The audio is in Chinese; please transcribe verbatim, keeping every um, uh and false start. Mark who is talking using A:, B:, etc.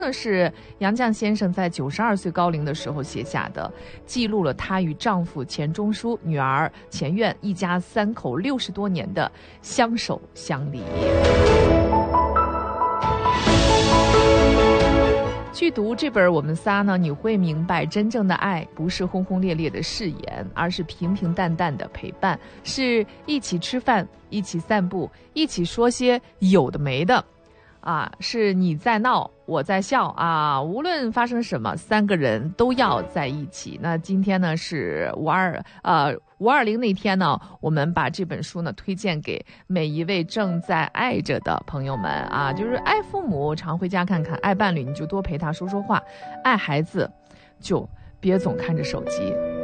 A: 呢是杨绛先生在九十二岁高龄的时候写下的，记录了她与丈夫钱钟书、女儿钱苑一家三口六十多年的相守相离。去读这本我们仨呢，你会明白真正的爱不是轰轰烈烈的誓言，而是平平淡淡的陪伴，是一起吃饭，一起散步，一起说些有的没的啊，是你在闹我在笑啊，无论发生什么，三个人都要在一起。那今天呢是五二呃五二零那天呢，我们把这本书呢推荐给每一位正在爱着的朋友们啊，就是爱父母常回家看看，爱伴侣你就多陪他说说话，爱孩子就别总看着手机。